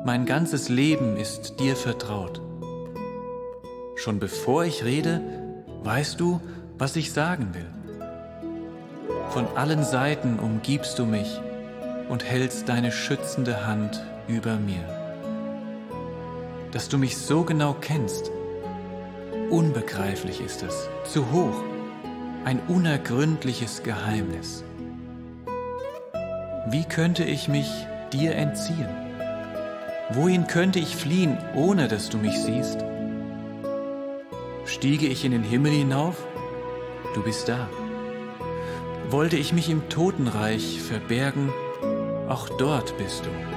Mein ganzes Leben ist dir vertraut. Schon bevor ich rede, weißt du, was ich sagen will. Von allen Seiten umgibst du mich und hältst deine schützende Hand über mir. Dass du mich so genau kennst, unbegreiflich ist es, zu hoch, ein unergründliches Geheimnis. Wie könnte ich mich dir entziehen? Wohin könnte ich fliehen, ohne dass du mich siehst? Stiege ich in den Himmel hinauf? Du bist da. Wollte ich mich im Totenreich verbergen? Auch dort bist du.